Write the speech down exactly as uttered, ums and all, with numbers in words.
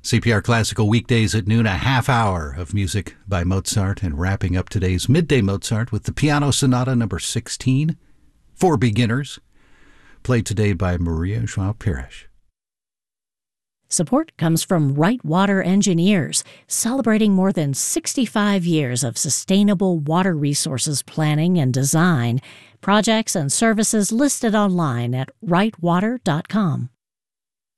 C P R Classical weekdays at noon, a half hour of music by Mozart, and wrapping up today's Midday Mozart with the Piano Sonata number sixteen for beginners, played today by Maria Joao Pires. Support comes from Wright Water Engineers, celebrating more than sixty-five years of sustainable water resources planning and design. Projects and services listed online at wright water dot com.